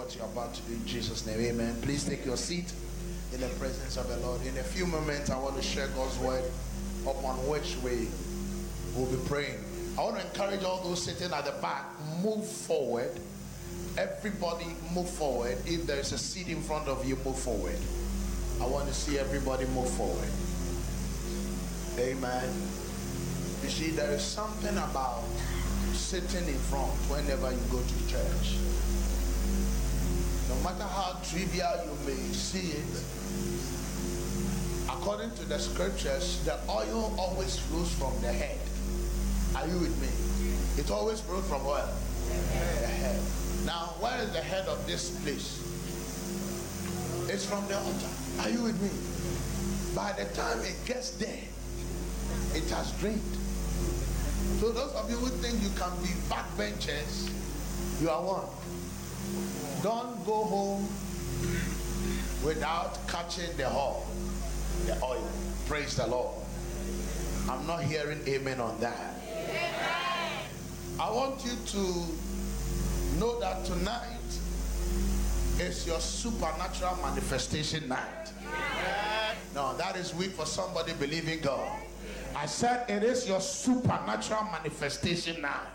what you're about to do in Jesus' name. Amen. Please take your seat in the presence of the Lord. In a few moments, I want to share God's word upon which we will be praying. I want to encourage all those sitting at the back, move forward. Everybody move forward. If there is a seat in front of you, move forward. I want to see everybody move forward. Amen. You see, there is something about sitting in front whenever you go to church. No matter how trivial you may see it, according to the scriptures, the oil always flows from the head. Are you with me? It always flows from where? The head. Now, where is the head of this place? It's from the altar. Are you with me? By the time it gets there, it has drained. So those of you who think you can be backbenchers, you are one. Don't go home without catching the oil. Praise the Lord. I'm not hearing amen on that. Amen. I want you to know that tonight is your supernatural manifestation night. Amen. No, that is weak for somebody believing God. I said it is your supernatural manifestation night.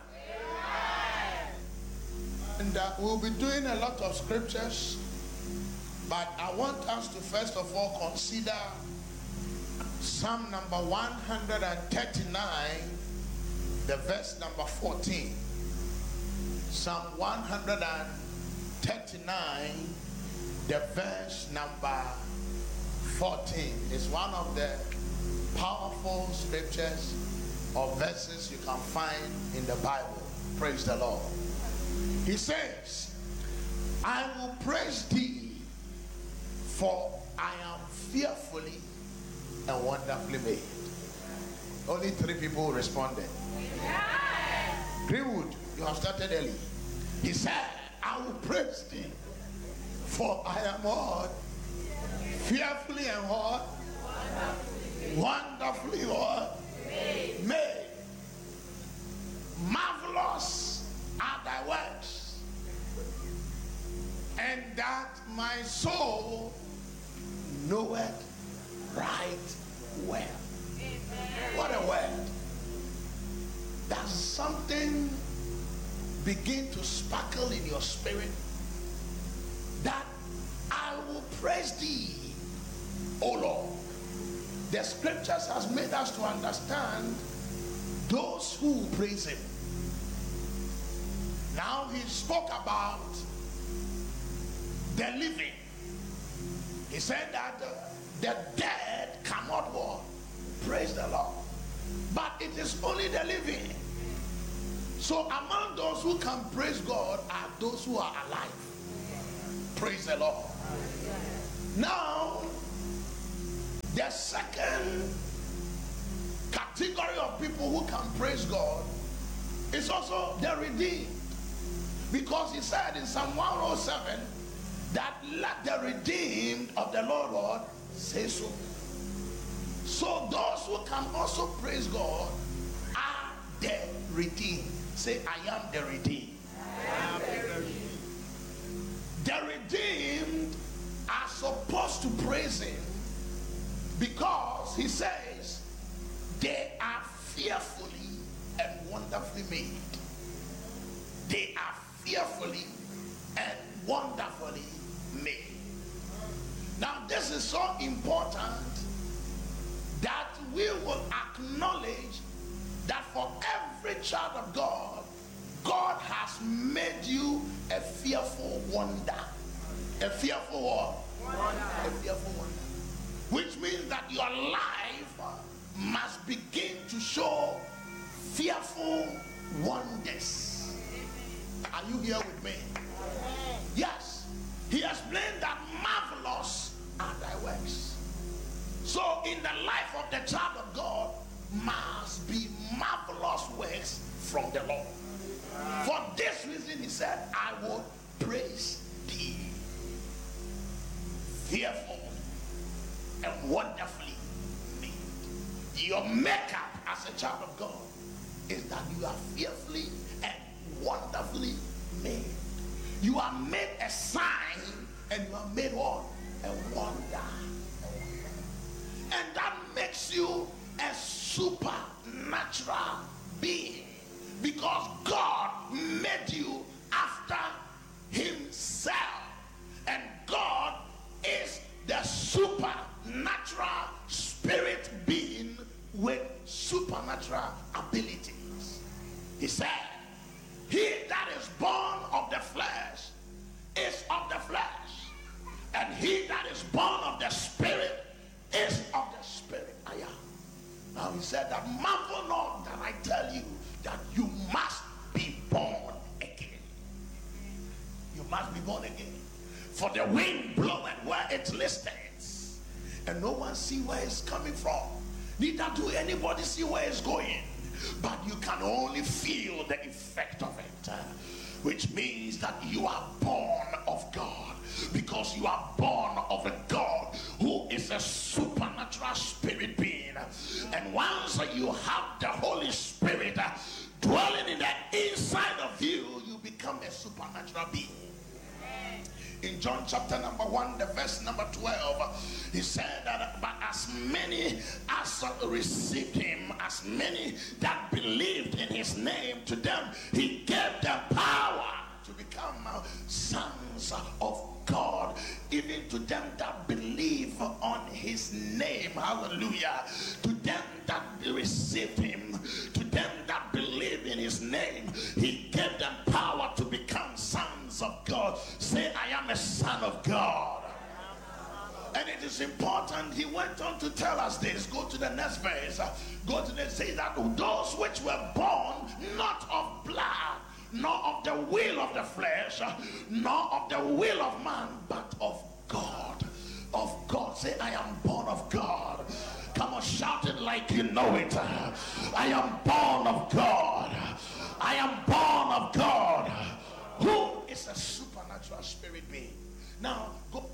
And we'll be doing a lot of scriptures, but I want us to first of all consider Psalm number 139, the verse number 14. Psalm 139, the verse number 14 is one of the powerful scriptures or verses you can find in the Bible. Praise the Lord. He says, I will praise thee, for I am fearfully and wonderfully made. Only 3 people responded. Greenwood, you have started early. He said, I will praise thee, for I am what? Fearfully and what? Wonderfully what? Made. Marvelous are thy works, and that my soul knoweth right well. Amen. What a word. Does something begin to sparkle in your spirit? That I will praise thee, O Lord. The scriptures has made us to understand those who praise him. Now he spoke about the living. He said that the dead cannot walk. Praise the Lord. But it is only the living. So among those who can praise God are those who are alive. Praise the Lord. Now, the second category of people who can praise God is also the redeemed. Because he said in Psalm 107 that let the redeemed of the Lord say so. So those who can also praise God are the redeemed. Say, I am the redeemed. I am the redeemed. The redeemed are supposed to praise him because he says they are fearfully and wonderfully made. They are fearfully and wonderfully made. Now this is so important that we will acknowledge that for every child of God, God has made you a fearful wonder. A fearful what? Wonder. A fearful wonder. Which means that your life must begin to show fearful wonders. Are you here with me? Yes. He explained that marvelous are thy works. So in the life of the child of God must be marvelous works from the Lord. For this reason he said, I will praise thee. Fearful and wonderfully made. Your makeup as a child of God is that you are fearfully and wonderfully made. You are made a sign, and you are made what? A wonder. And that makes you a supernatural being, because God made you after himself, and God is the supernatural spirit being with supernatural abilities. He said, he that is born of the flesh is of the flesh, and he that is born of the spirit is of the spirit. Now he said that marvel not that I tell you that you must be born again. You must be born again. For the wind bloweth where it listeth, and no one see where it's coming from. Neither do anybody see where it's going. But you can only feel the effect of it. Which means that you are born of God. Because you are born of a God who is a supernatural spirit being. And once you have the Holy Spirit dwelling in the inside of you, you become a supernatural being. In John chapter number 1, the verse number 12, he said that, but as many as received him, as many that believed in his name, to them he gave them power to become sons of God, even to them that believe on his name. Hallelujah. To them that received him, to them that believe in his name, he gave them power to become sons of God. Say, I am a son of God. And it is important. He went on to tell us this. Go to the next verse. Go to the say that those which were born not of blood, nor of the will of the flesh, nor of the will of man, but of God. Of God. Say, I am born of God. Come on, shout it like you know it. I am born of God. I am born of God, who is a supernatural spirit being. Now, go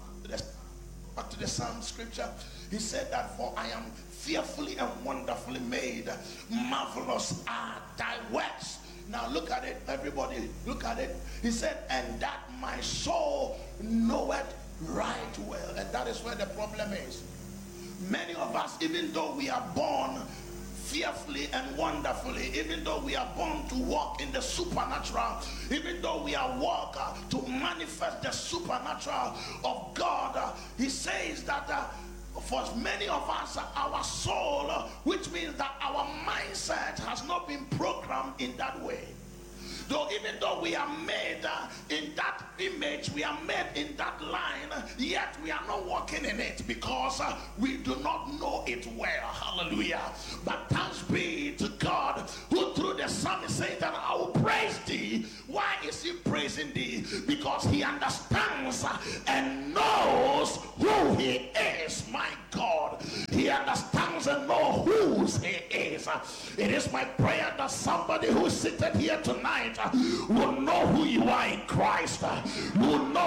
back to the Psalm scripture. He said that, for I am fearfully and wonderfully made. Marvelous are thy works. Now look at it, everybody, look at it. He said, and that my soul knoweth right well. And that is where the problem is. Many of us, even though we are born fearfully and wonderfully, even though we are born to walk in the supernatural, even though we are walk to manifest the supernatural of God, he says that for many of us, our soul, which means that our mindset has not been programmed in that way. Though even though we are made in that image, we are made in that line, yet we are not walking in it because we do not know it well. Hallelujah. But thanks be to God, who through the psalmist says that I will praise thee. Why is he praising thee? Because he understands and knows who he is, my God. He understands and knows whose he is. It is my prayer that somebody who is seated here tonight will know who you are in Christ, will know